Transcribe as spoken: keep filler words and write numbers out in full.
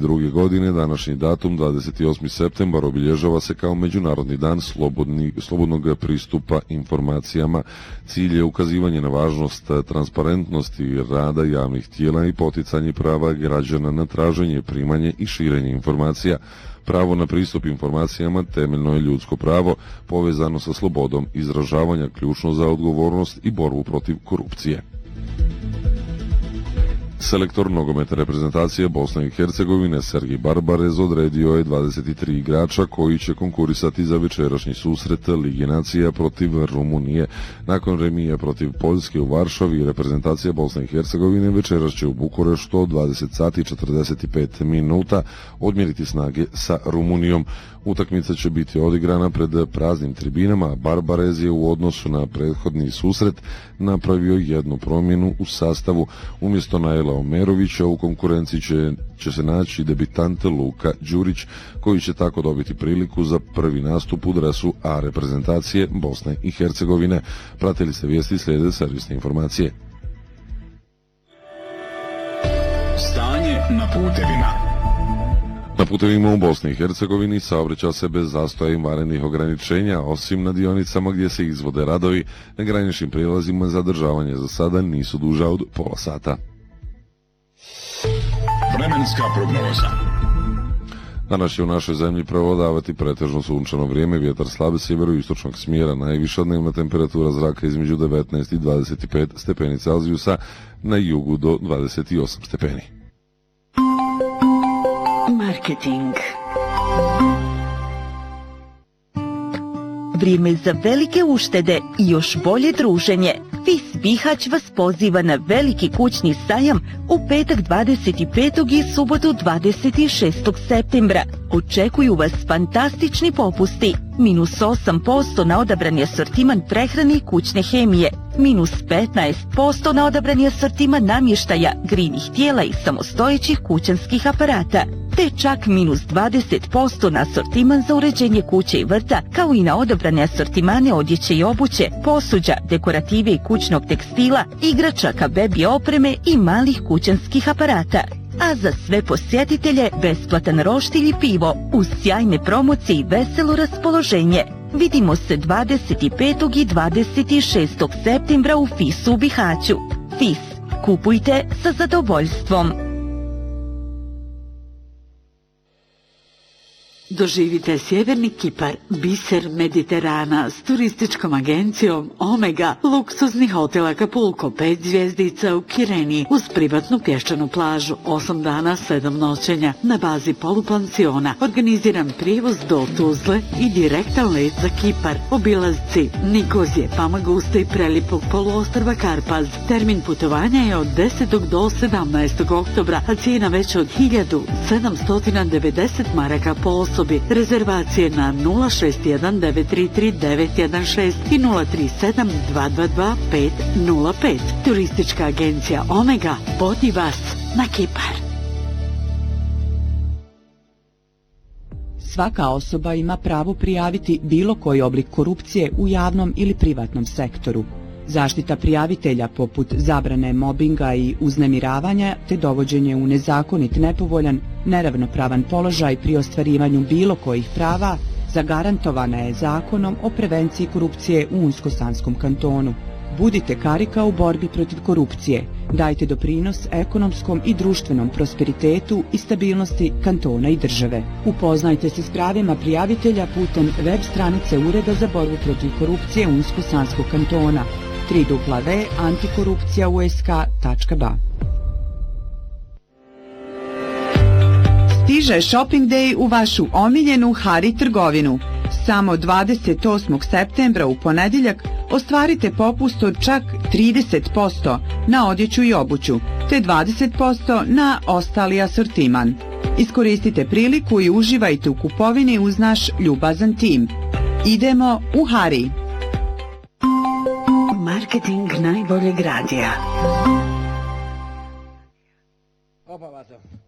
druge. godine, današnji datum, dvadeset osmi septembar, obilježava se kao Međunarodni dan slobodni, slobodnog pristupa informacijama. Cilj je ukazivanje na važnost transparentnosti rada javnih tijela i poticanje prava građana na traženje, primanje i širenje informacija. Pravo na pristup informacijama temeljno je ljudsko pravo, povezano sa slobodom izražavanja, ključno za odgovornost i borbu protiv korupcije. Selektor nogometne reprezentacije Bosne i Hercegovine Sergej Barbarez odredio je dvadeset tri igrača koji će konkurisati za večerašnji susret Lige nacija protiv Rumunije. Nakon remija protiv Poljske u Varšavi, reprezentacija Bosne i Hercegovine večeras će u Bukureštu od dvadeset sati i četrdeset pet minuta odmjeriti snage sa Rumunijom. Utakmica će biti odigrana pred praznim tribinama. Barbarez je u odnosu na prethodni susret napravio jednu promjenu u sastavu. Umjesto Naila Omerovića u konkurenciji će, će se naći debitant Luka Đurić, koji će tako dobiti priliku za prvi nastup u dresu A reprezentacije Bosne i Hercegovine. Pratili se vijesti, slijede servisne informacije. Stanje na putevima. Na putevima u Bosni i Hercegovini saobraća se bez zastoja i vanrednih ograničenja, osim na dionicama gdje se izvode radovi. Na graničnim prijelazima zadržavanje za sada nisu duža od pola sata. Vremenska prognoza. Danas će u našoj zemlji prevladavati pretežno sunčano vrijeme, vjetar slab sjeveroistočnog smjera, najviša dnevna temperatura zraka između devetnaest i dvadeset pet stepeni Celzijusa, na jugu do dvadeset osam stepeni. Marketing. Vrijeme za velike uštede i još bolje druženje. Fis Bihać vas poziva na veliki kućni sajam u petak dvadeset petog i subotu dvadeset šestog septembra. Očekuju vas fantastični popusti. Minus osam posto na odabrani asortiman prehrane i kućne hemije. Minus petnaest posto na odabrani asortiman namještaja, grijnih tijela i samostojećih kućanskih aparata. Te čak minus dvadeset posto na asortiman za uređenje kuće i vrta, kao i na odabrane asortimane odjeće i obuće, posuđa, dekorative i kućnog tekstila, igračaka, bebi opreme i malih kućanskih aparata. A za sve posjetitelje besplatan roštilj i pivo uz sjajne promocije i veselo raspoloženje. Vidimo se dvadeset petog i dvadeset šestog septembra u Fisu u Bihaću. Fis, kupujte sa zadovoljstvom. Doživite sjeverni Kipar, biser Mediterana s turističkom agencijom Omega, luksuzni hotel Acapulco, pet zvjezdica u Kireni uz privatnu pješčanu plažu, osam dana, sedam noćenja na bazi polupansiona, organiziran prijevoz do Tuzle i direktan let za Kipar, obilazci Nikozije, Famaguste i prelijepog poluostrva Karpaz. Termin putovanja je od desetog do sedamnaestog oktobra, a cijena veća od hiljadu sedamsto devedeset maraka po osobi. Rezervacije na nula šest jedan devet tri tri devet jedan šest i nula tri sedam dva dva dva pet nula pet. Turistička agencija Omega vodi vas na Kipar. Svaka osoba ima pravo prijaviti bilo koji oblik korupcije u javnom ili privatnom sektoru. Zaštita prijavitelja poput zabrane mobinga i uznemiravanja te dovođenje u nezakonit, nepovoljan, neravnopravan položaj pri ostvarivanju bilo kojih prava zagarantovana je Zakonom o prevenciji korupcije u Unsko-Sanskom kantonu. Budite karika u borbi protiv korupcije, dajte doprinos ekonomskom i društvenom prosperitetu i stabilnosti kantona i države. Upoznajte se s pravima prijavitelja putem web stranice Ureda za borbu protiv korupcije Unsko-Sanskog kantona w w w tačka antikorupcija u s k tačka b a. Stiže Shopping Day u vašu omiljenu Hari trgovinu. Samo dvadeset osmog septembra u ponedjeljak ostvarite popust od čak trideset posto na odjeću i obuću, te dvadeset posto na ostali asortiman. Iskoristite priliku i uživajte u kupovini uz naš ljubazan tim. Idemo u Hari. Marketing najboljeg radija. Opa, vato.